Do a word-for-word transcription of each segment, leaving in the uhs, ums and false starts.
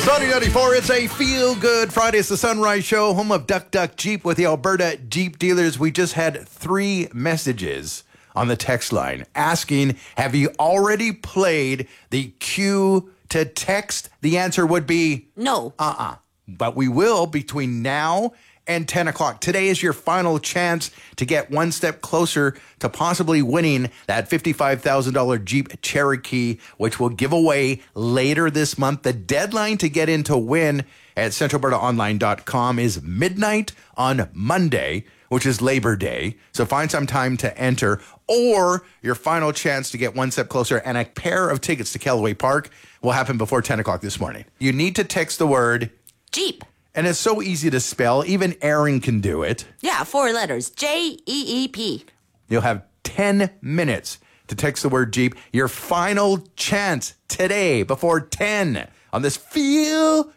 Sunny ninety-four, it's a feel-good Friday. It's the Sunrise Show, home of Duck Duck Jeep with the Alberta Jeep dealers. We just had three messages on the text line asking, have you already played the cue to text? The answer would be no. Uh-uh. But we will between now and ten o'clock. Today is your final chance to get one step closer to possibly winning that fifty-five thousand dollars Jeep Cherokee, which we'll give away later this month. The deadline to get in to win at central alberta online dot com is midnight on Monday, which is Labor Day. So find some time to enter, or your final chance to get one step closer and a pair of tickets to Callaway Park will happen before ten o'clock this morning. You need to text the word Jeep. And it's so easy to spell. Even Aaron can do it. Yeah, four letters. J E E P. You'll have ten minutes to text the word Jeep. Your final chance today before ten on this Feel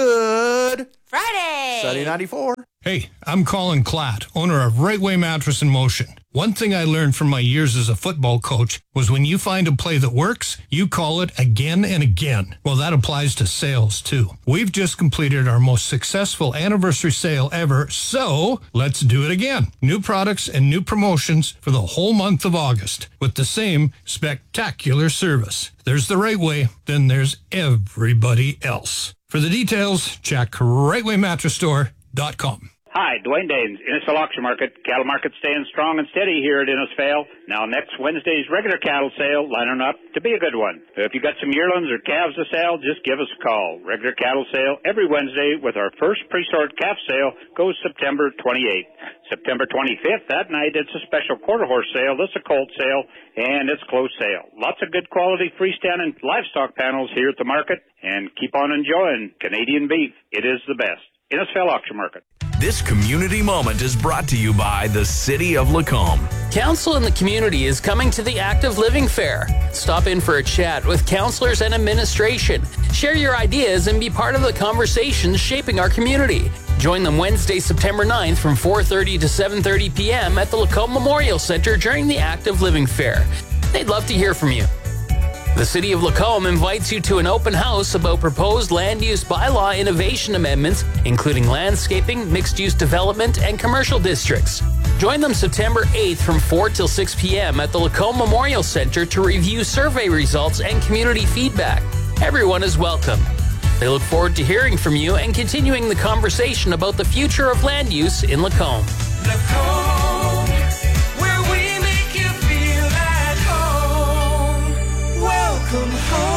Good Friday. Sunny ninety-four. Hey, I'm Colin Klatt, owner of Right Way Mattress in Motion. One thing I learned from my years as a football coach was when you find a play that works, you call it again and again. Well, that applies to sales, too. We've just completed our most successful anniversary sale ever, so let's do it again. New products and new promotions for the whole month of August with the same spectacular service. There's the Right Way, then there's everybody else. For the details, check right way mattress store dot com. Hi, Dwayne Daines, Innisfail Auction Market. Cattle market staying strong and steady here at Innisfail. Now, next Wednesday's regular cattle sale lining up to be a good one. If you got some yearlings or calves to sell, just give us a call. Regular cattle sale every Wednesday with our first pre-sort calf sale goes September twenty-eighth. September twenty-fifth, that night, it's a special quarter horse sale. This is a colt sale, and it's closed sale. Lots of good quality freestanding livestock panels here at the market, and keep on enjoying Canadian beef. It is the best. Innisfail Auction Market. This community moment is brought to you by the City of Lacombe. Council in the community is coming to the Active Living Fair. Stop in for a chat with counselors and administration. Share your ideas and be part of the conversations shaping our community. Join them Wednesday, September ninth from four thirty to seven thirty p.m. at the Lacombe Memorial Centre during the Active Living Fair. They'd love to hear from you. The City of Lacombe invites you to an open house about proposed land use bylaw innovation amendments, including landscaping, mixed-use development, and commercial districts. Join them September eighth from four till six p.m. at the Lacombe Memorial Centre to review survey results and community feedback. Everyone is welcome. They look forward to hearing from you and continuing the conversation about the future of land use in Lacombe. Lacombe, where we make you feel at home. Welcome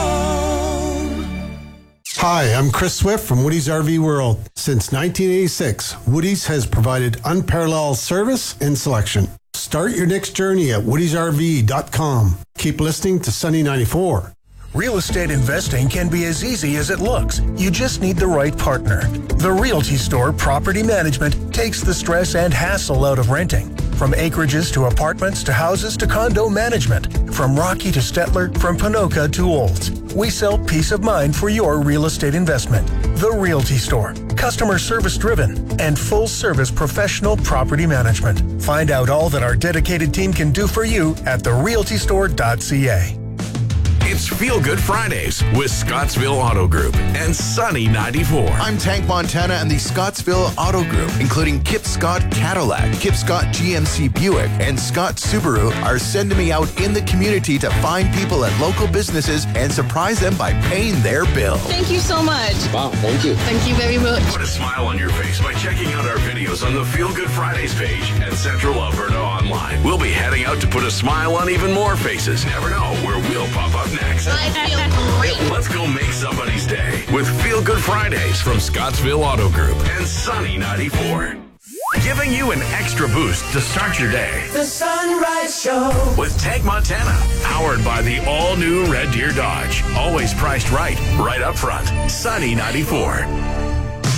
home. Hi, I'm Chris Swift from Woody's R V World. Since nineteen eighty-six, Woody's has provided unparalleled service and selection. Start your next journey at woodys r v dot com. Keep listening to Sunny ninety-four. Real estate investing can be as easy as it looks. You just need the right partner. The Realty Store Property Management takes the stress and hassle out of renting. From acreages to apartments to houses to condo management. From Rocky to Stettler, from Panoka to Olds. We sell peace of mind for your real estate investment. The Realty Store. Customer service driven and full service professional property management. Find out all that our dedicated team can do for you at the realty store dot c a. It's Feel Good Fridays with Scottsville Auto Group and Sunny ninety-four. I'm Tank Montana, and the Scottsville Auto Group, including Kip Scott Cadillac, Kip Scott G M C Buick, and Scott Subaru, are sending me out in the community to find people at local businesses and surprise them by paying their bill. Thank you so much. Wow, thank you. Thank you very much. Put a smile on your face by checking out our videos on the Feel Good Fridays page at Central Alberta Online. We'll be heading out to put a smile on even more faces. Never know where we'll pop up next. I feel great. Let's go make somebody's day with Feel Good Fridays from Scottsville Auto Group and Sunny ninety-four. Giving you an extra boost to start your day. The Sunrise Show with Tank Montana, powered by the all-new Red Deer Dodge. Always priced right, right up front. Sunny ninety-four.